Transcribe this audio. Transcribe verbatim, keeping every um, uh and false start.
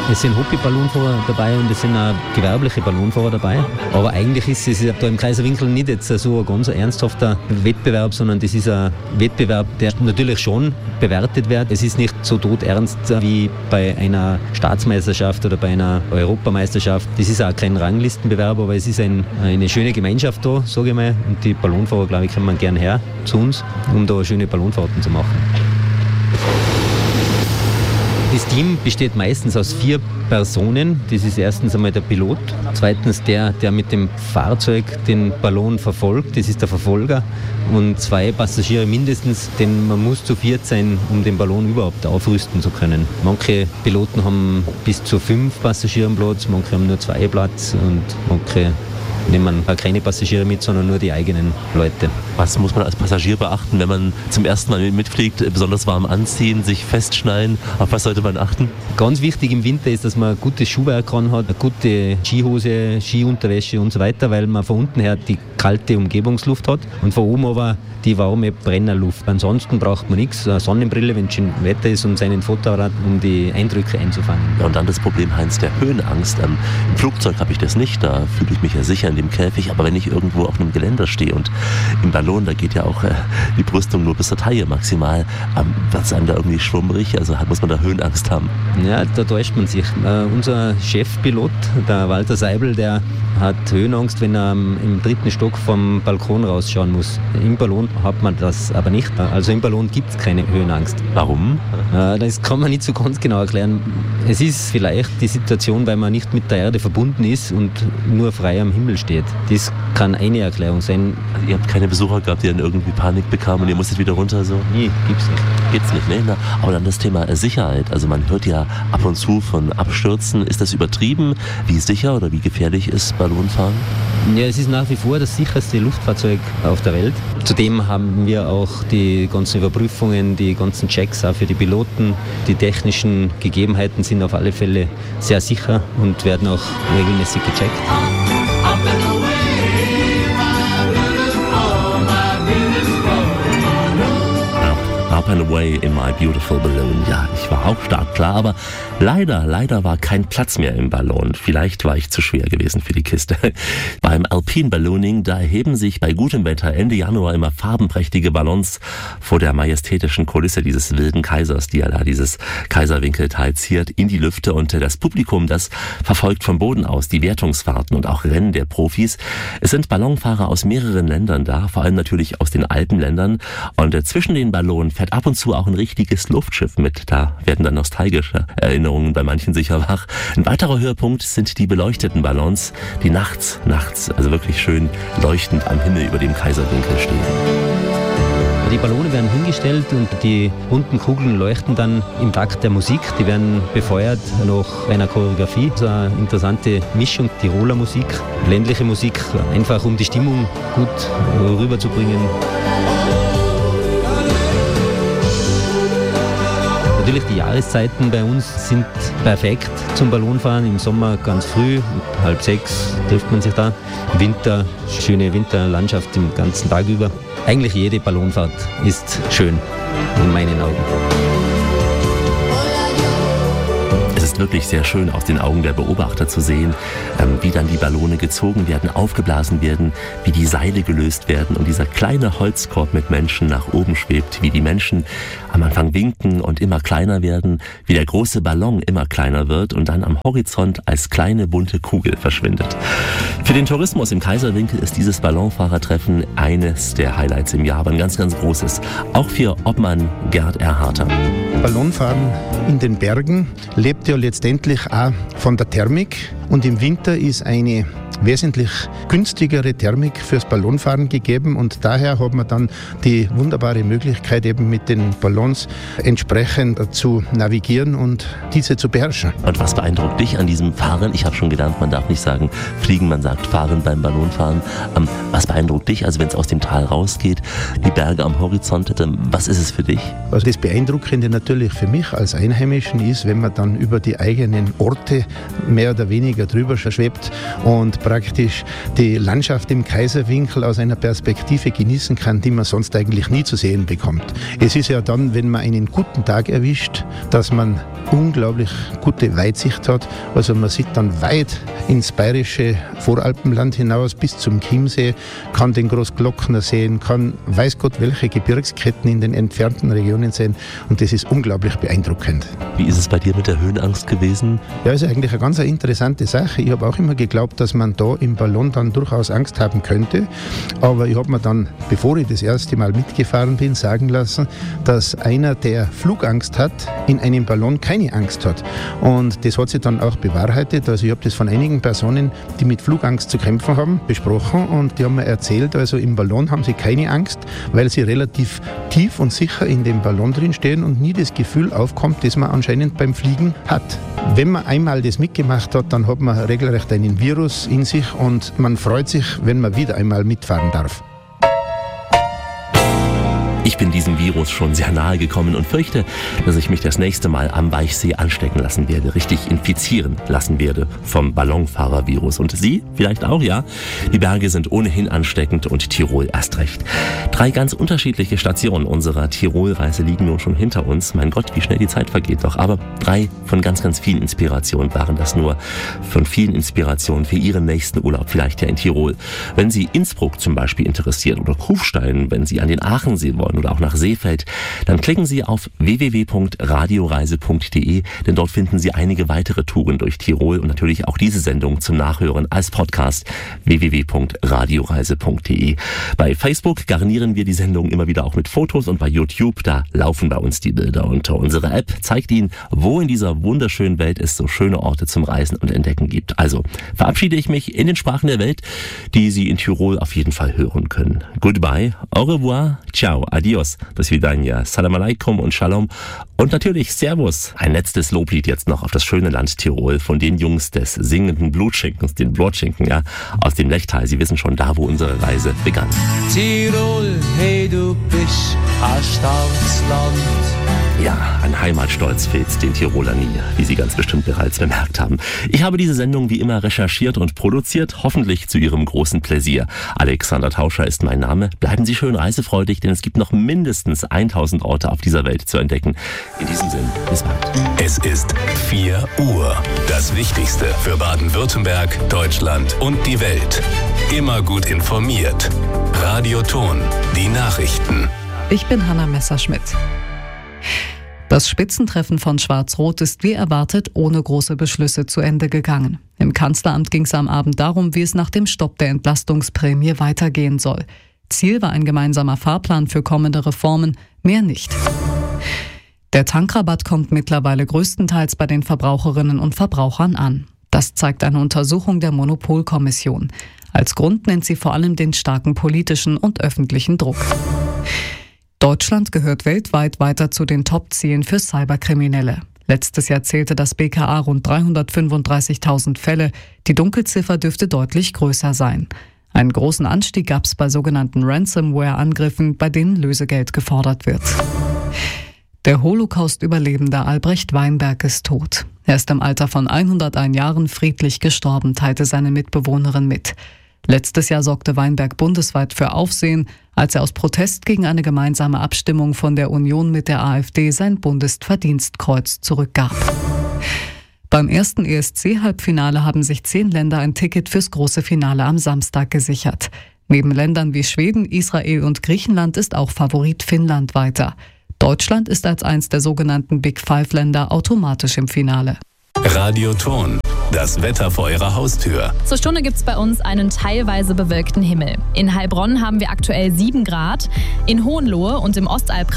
Es sind Hobby-Ballonfahrer dabei und es sind auch gewerbliche Ballonfahrer dabei. Aber eigentlich ist es da im Kaiserwinkel nicht jetzt so ein ganz ernsthafter Wettbewerb, sondern das ist ein Wettbewerb, der natürlich schon bewertet wird. Es ist nicht so todernst wie bei einer Staatsmeisterschaft oder bei einer Europameisterschaft. Das ist auch kein Ranglistenbewerb, aber es ist ein, eine schöne Gemeinschaft da, sage ich mal. Und die Ballonfahrer, glaube ich, kommen gerne her zu uns, um da schöne Ballonfahrten zu machen. Das Team besteht meistens aus vier Personen. Das ist erstens einmal der Pilot, zweitens der, der mit dem Fahrzeug den Ballon verfolgt, das ist der Verfolger, und zwei Passagiere mindestens, denn man muss zu viert sein, um den Ballon überhaupt aufrüsten zu können. Manche Piloten haben bis zu fünf Passagiere Platz, manche haben nur zwei Platz und manche nehmen keine Passagiere mit, sondern nur die eigenen Leute. Was muss man als Passagier beachten, wenn man zum ersten Mal mitfliegt? Besonders warm anziehen, sich festschneiden. Auf was sollte man achten? Ganz wichtig im Winter ist, dass man ein gutes Schuhwerk dran hat, eine gute Skihose, Skiunterwäsche und so weiter, weil man von unten her die kalte Umgebungsluft hat und von oben aber die warme Brennerluft. Ansonsten braucht man nichts, eine Sonnenbrille, wenn es schön Wetter ist, und seinen Fotoapparat, um die Eindrücke einzufangen. Ja, und dann das Problem, Heinz, der Höhenangst. Ähm, Im Flugzeug habe ich das nicht, da fühle ich mich ja sicher in dem Käfig, aber wenn ich irgendwo auf einem Geländer stehe und im Ballon, da geht ja auch äh, die Brüstung nur bis zur Taille maximal, ähm, wird es einem da irgendwie schwummrig, also muss man da Höhenangst haben? Ja, da täuscht man sich. Äh, unser Chefpilot, der Walter Seibel, der hat Höhenangst, wenn er ähm, im dritten Stock vom Balkon rausschauen muss. Im Ballon hat man das aber nicht. Also im Ballon gibt es keine Höhenangst. Warum? Äh, das kann man nicht so ganz genau erklären. Es ist vielleicht die Situation, weil man nicht mit der Erde verbunden ist und nur frei am Himmel steht. Das kann eine Erklärung sein. Also ihr habt keine Besucher gehabt, die dann irgendwie Panik bekamen und ihr musstet wieder runter so? Nee, gibt's nicht. Geht's nicht, ne? Na, aber dann das Thema Sicherheit. Also man hört ja ab und zu von Abstürzen. Ist das übertrieben? Wie sicher oder wie gefährlich ist Ballonfahren? Ja, es ist nach wie vor das sicherste Luftfahrzeug auf der Welt. Zudem haben wir auch die ganzen Überprüfungen, die ganzen Checks auch für die Piloten. Die technischen Gegebenheiten sind auf alle Fälle sehr sicher und werden auch regelmäßig gecheckt. Up and away in my beautiful balloon. Ja, ich war auch startklar, aber leider, leider war kein Platz mehr im Ballon. Vielleicht war ich zu schwer gewesen für die Kiste. Beim Alpine Ballooning, da heben sich bei gutem Wetter Ende Januar immer farbenprächtige Ballons vor der majestätischen Kulisse dieses wilden Kaisers, die ja da dieses Kaiserwinkeltal ziert, in die Lüfte, und das Publikum, das verfolgt vom Boden aus die Wertungsfahrten und auch Rennen der Profis. Es sind Ballonfahrer aus mehreren Ländern da, vor allem natürlich aus den Alpenländern, und zwischen den Ballonen fährt ab und zu auch ein richtiges Luftschiff mit. Da werden dann nostalgische Erinnerungen bei manchen sicher wach. Ein weiterer Höhepunkt sind die beleuchteten Ballons, die nachts, nachts, also wirklich schön leuchtend am Himmel über dem Kaiserwinkel stehen. Die Ballone werden hingestellt und die bunten Kugeln leuchten dann im Takt der Musik. Die werden befeuert nach einer Choreografie. Das ist eine interessante Mischung, Tiroler Musik, ländliche Musik, einfach um die Stimmung gut rüberzubringen. Natürlich, die Jahreszeiten bei uns sind perfekt zum Ballonfahren. Im Sommer ganz früh, halb sechs trifft man sich da. Im Winter, schöne Winterlandschaft den ganzen Tag über. Eigentlich jede Ballonfahrt ist schön, in meinen Augen. Es ist wirklich sehr schön aus den Augen der Beobachter zu sehen, wie dann die Ballone gezogen werden, aufgeblasen werden, wie die Seile gelöst werden und dieser kleine Holzkorb mit Menschen nach oben schwebt, wie die Menschen am Anfang winken und immer kleiner werden, wie der große Ballon immer kleiner wird und dann am Horizont als kleine bunte Kugel verschwindet. Für den Tourismus im Kaiserwinkel ist dieses Ballonfahrertreffen eines der Highlights im Jahr, aber ein ganz, ganz großes. Auch für Obmann Gerd Erharter. Ballonfahren in den Bergen lebt ja letztendlich auch von der Thermik, und im Winter ist eine wesentlich günstigere Thermik fürs Ballonfahren gegeben, und daher hat man dann die wunderbare Möglichkeit, eben mit den Ballons entsprechend zu navigieren und diese zu beherrschen. Und was beeindruckt dich an diesem Fahren? Ich habe schon gelernt, man darf nicht sagen fliegen, man sagt fahren beim Ballonfahren. Ähm, was beeindruckt dich, also wenn es aus dem Tal rausgeht, die Berge am Horizont, was ist es für dich? Also das Beeindruckende natürlich für mich als Einheimischen ist, wenn man dann über die eigenen Orte mehr oder weniger drüber schwebt und praktisch die Landschaft im Kaiserwinkel aus einer Perspektive genießen kann, die man sonst eigentlich nie zu sehen bekommt. Es ist ja dann, wenn man einen guten Tag erwischt, dass man unglaublich gute Weitsicht hat. Also man sieht dann weit ins bayerische Voralpenland hinaus bis zum Chiemsee, kann den Großglockner sehen, kann weiß Gott welche Gebirgsketten in den entfernten Regionen sehen und das ist unglaublich beeindruckend. Wie ist es bei dir mit der Höhenangst gewesen? Ja, ist eigentlich eine ganz interessante Sache. Ich habe auch immer geglaubt, dass man da im Ballon dann durchaus Angst haben könnte, aber ich habe mir dann, bevor ich das erste Mal mitgefahren bin, sagen lassen, dass einer, der Flugangst hat, in einem Ballon keine Angst hat. Und das hat sich dann auch bewahrheitet. Also ich habe das von einigen Personen, die mit Flugangst zu kämpfen haben, besprochen und die haben mir erzählt, also im Ballon haben sie keine Angst, weil sie relativ tief und sicher in dem Ballon drin stehen und nie das Gefühl aufkommt, das man anscheinend beim Fliegen hat. Wenn man einmal das mitgemacht hat, dann hat man regelrecht einen Virus in sich und man freut sich, wenn man wieder einmal mitfahren darf. Ich bin diesem Virus schon sehr nahe gekommen und fürchte, dass ich mich das nächste Mal am Weichsee anstecken lassen werde, richtig infizieren lassen werde vom Ballonfahrervirus. Und Sie vielleicht auch, ja? Die Berge sind ohnehin ansteckend und Tirol erst recht. Drei ganz unterschiedliche Stationen unserer Tirolreise liegen nun schon hinter uns. Mein Gott, wie schnell die Zeit vergeht doch. Aber drei von ganz, ganz vielen Inspirationen waren das nur. Von vielen Inspirationen für Ihren nächsten Urlaub, vielleicht ja in Tirol. Wenn Sie Innsbruck zum Beispiel interessiert oder Kufstein, wenn Sie an den Aachensee wollen, oder auch nach Seefeld, dann klicken Sie auf w w w punkt radioreise punkt d e, denn dort finden Sie einige weitere Touren durch Tirol und natürlich auch diese Sendung zum Nachhören als Podcast w w w punkt radioreise punkt d e. Bei Facebook garnieren wir die Sendung immer wieder auch mit Fotos und bei YouTube, da laufen bei uns die Bilder und unsere App zeigt Ihnen, wo in dieser wunderschönen Welt es so schöne Orte zum Reisen und Entdecken gibt. Also verabschiede ich mich in den Sprachen der Welt, die Sie in Tirol auf jeden Fall hören können. Goodbye, au revoir, ciao, adios. Adios, do svidania, salam alaikum und shalom und natürlich Servus. Ein letztes Loblied jetzt noch auf das schöne Land Tirol von den Jungs des singenden Blutschinkens, den Blutschinken, ja, aus dem Lechtal. Sie wissen schon, da wo unsere Reise begann. Tirol, hey du bist ein starkes Land. Ja, ein Heimatstolz fehlt den Tiroler nie, wie Sie ganz bestimmt bereits bemerkt haben. Ich habe diese Sendung wie immer recherchiert und produziert, hoffentlich zu Ihrem großen Pläsier. Alexander Tauscher ist mein Name. Bleiben Sie schön reisefreudig, denn es gibt noch mindestens tausend Orte auf dieser Welt zu entdecken. In diesem Sinn, bis bald. Es ist vier Uhr. Das Wichtigste für Baden-Württemberg, Deutschland und die Welt. Immer gut informiert. Radio Ton, die Nachrichten. Ich bin Hanna Messerschmidt. Das Spitzentreffen von Schwarz-Rot ist wie erwartet ohne große Beschlüsse zu Ende gegangen. Im Kanzleramt ging es am Abend darum, wie es nach dem Stopp der Entlastungsprämie weitergehen soll. Ziel war ein gemeinsamer Fahrplan für kommende Reformen, mehr nicht. Der Tankrabatt kommt mittlerweile größtenteils bei den Verbraucherinnen und Verbrauchern an. Das zeigt eine Untersuchung der Monopolkommission. Als Grund nennt sie vor allem den starken politischen und öffentlichen Druck. Deutschland gehört weltweit weiter zu den Top-Zielen für Cyberkriminelle. Letztes Jahr zählte das B K A rund dreihundertfünfunddreißigtausend Fälle. Die Dunkelziffer dürfte deutlich größer sein. Einen großen Anstieg gab es bei sogenannten Ransomware-Angriffen, bei denen Lösegeld gefordert wird. Der Holocaust-Überlebende Albrecht Weinberg ist tot. Er ist im Alter von hunderteins Jahren friedlich gestorben, teilte seine Mitbewohnerin mit. Letztes Jahr sorgte Weinberg bundesweit für Aufsehen, als er aus Protest gegen eine gemeinsame Abstimmung von der Union mit der AfD sein Bundesverdienstkreuz zurückgab. Beim ersten E S C-Halbfinale haben sich zehn Länder ein Ticket fürs große Finale am Samstag gesichert. Neben Ländern wie Schweden, Israel und Griechenland ist auch Favorit Finnland weiter. Deutschland ist als eins der sogenannten Big Five-Länder automatisch im Finale. Radio Ton, das Wetter vor Ihrer Haustür. Zur Stunde gibt es bei uns einen teilweise bewölkten Himmel. In Heilbronn haben wir aktuell sieben Grad, in Hohenlohe und im Ostalbkreis